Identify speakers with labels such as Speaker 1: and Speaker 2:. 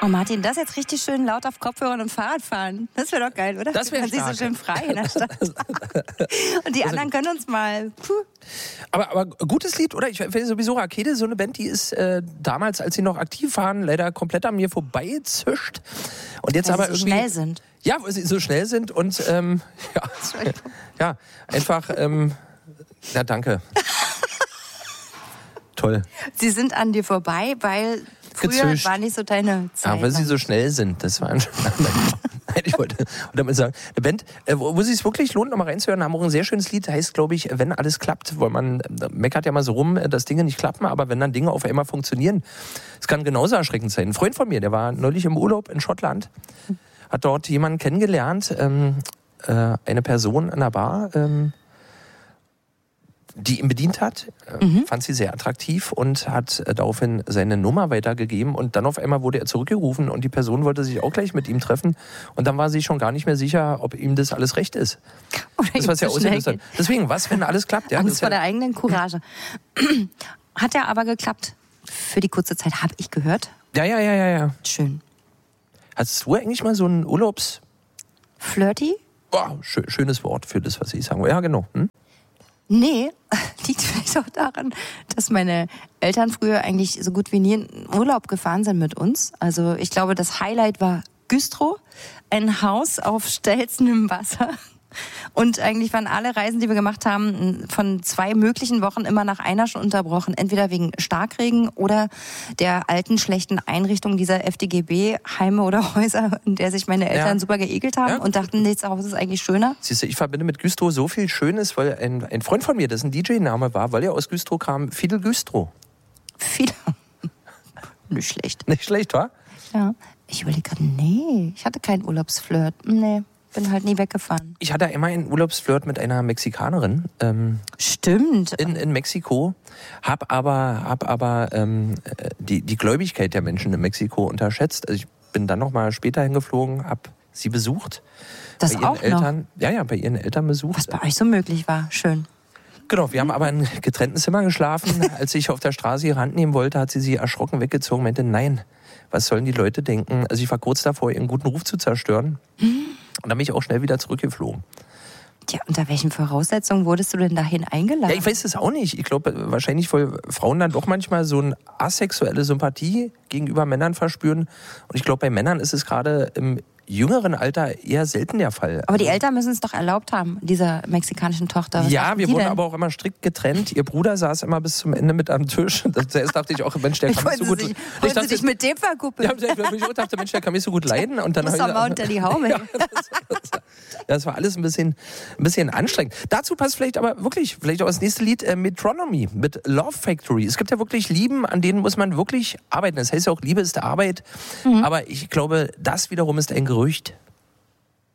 Speaker 1: Oh Martin, das jetzt richtig schön laut auf Kopfhörern und Fahrrad fahren. Das wäre doch geil, oder?
Speaker 2: Das wäre
Speaker 1: stark. Man sieht so schön frei in der Stadt. Und die anderen können uns mal...
Speaker 2: Aber gutes Lied, oder? Ich finde sowieso Rakete, so eine Band, die ist damals, als sie noch aktiv waren, leider komplett an mir vorbeizischt. Und jetzt
Speaker 1: weil
Speaker 2: aber
Speaker 1: sie so
Speaker 2: irgendwie...
Speaker 1: schnell sind.
Speaker 2: Ja, weil sie so schnell sind und ja, einfach... na, danke. Toll.
Speaker 1: Sie sind an dir vorbei, weil früher
Speaker 2: Gezischt.
Speaker 1: war nicht so deine Zeit.
Speaker 2: Ja, weil sie so schnell sind. Das war ein Nein, ich wollte damit sagen, eine Band, wo es sich wirklich lohnt, nochmal reinzuhören, haben auch ein sehr schönes Lied, heißt, glaube ich, Wenn alles klappt, weil man meckert ja mal so rum, dass Dinge nicht klappen, aber wenn dann Dinge auf einmal funktionieren, es kann genauso erschreckend sein. Ein Freund von mir, der war neulich im Urlaub in Schottland, hat dort jemanden kennengelernt, eine Person an der Bar, die ihn bedient hat, fand sie sehr attraktiv und hat daraufhin seine Nummer weitergegeben und dann auf einmal wurde er zurückgerufen und die Person wollte sich auch gleich mit ihm treffen und dann war sie schon gar nicht mehr sicher, ob ihm das alles recht ist.
Speaker 1: Oder
Speaker 2: das was ja ausgelöst hat. Deswegen, was, wenn alles klappt? Ja,
Speaker 1: Angst vor der eigenen Courage. Hat ja aber geklappt. Für die kurze Zeit, habe ich gehört.
Speaker 2: Ja.
Speaker 1: Schön.
Speaker 2: Hast du eigentlich mal so einen Urlaubs...
Speaker 1: Flirty?
Speaker 2: Boah, schönes Wort für das, was ich sagen wollte. Ja, genau.
Speaker 1: Nee, liegt vielleicht auch daran, dass meine Eltern früher eigentlich so gut wie nie in Urlaub gefahren sind mit uns. Also ich glaube, das Highlight war Güstrow, ein Haus auf stelzendem Wasser. Und eigentlich waren alle Reisen, die wir gemacht haben, von 2 möglichen Wochen immer nach einer schon unterbrochen. Entweder wegen Starkregen oder der alten, schlechten Einrichtung dieser FDGB-Heime oder Häuser, in der sich meine Eltern super geekelt haben und dachten, das Haus ist eigentlich schöner.
Speaker 2: Siehst du, ich verbinde mit Güstrow so viel Schönes, weil ein Freund von mir, dessen DJ-Name war, weil er aus Güstrow kam, Fidel Güstrow.
Speaker 1: Fidel. Nicht schlecht.
Speaker 2: Nicht schlecht, wa?
Speaker 1: Ja. Ich überlege gerade, nee, ich hatte keinen Urlaubsflirt. Nee. Bin halt nie weggefahren.
Speaker 2: Ich hatte immer einen Urlaubsflirt mit einer Mexikanerin.
Speaker 1: Stimmt.
Speaker 2: In Mexiko. Hab aber die Gläubigkeit der Menschen in Mexiko unterschätzt. Also ich bin dann noch mal später hingeflogen, hab sie besucht.
Speaker 1: Das
Speaker 2: bei ihren
Speaker 1: auch
Speaker 2: Eltern,
Speaker 1: noch?
Speaker 2: Ja, bei ihren Eltern besucht.
Speaker 1: Was bei euch so möglich war. Schön.
Speaker 2: Genau, wir haben aber in getrennten Zimmern geschlafen. Als ich auf der Straße ihre Hand nehmen wollte, hat sie erschrocken weggezogen und meinte, nein, was sollen die Leute denken? Also ich war kurz davor, ihren guten Ruf zu zerstören. Und dann bin ich auch schnell wieder zurückgeflogen.
Speaker 1: Tja, unter welchen Voraussetzungen wurdest du denn dahin eingeladen?
Speaker 2: Ja, ich weiß es auch nicht. Ich glaube, wahrscheinlich, weil Frauen dann doch manchmal so eine asexuelle Sympathie gegenüber Männern verspüren. Und ich glaube, bei Männern ist es gerade im jüngeren Alter eher selten der Fall.
Speaker 1: Aber die Eltern müssen es doch erlaubt haben, dieser mexikanischen Tochter. Was
Speaker 2: ja, wir wurden
Speaker 1: denn?
Speaker 2: aber auch immer strikt getrennt. Ihr Bruder saß immer bis zum Ende mit am Tisch. Zuerst dachte ich auch, Mensch, der kann mich so gut...
Speaker 1: Ich dachte, dich mit dem verkuppeln?
Speaker 2: Ja, ich dachte, Mensch, der kann mich so gut leiden. Und dann
Speaker 1: muss doch mal unter die Haube.
Speaker 2: Ja, das war alles ein bisschen anstrengend. Dazu passt vielleicht aber wirklich, vielleicht auch das nächste Lied, Metronomy mit Love Factory. Es gibt ja wirklich Lieben, an denen muss man wirklich arbeiten. Das heißt ja auch, Liebe ist Arbeit. Aber ich glaube, das wiederum ist ein Gerücht.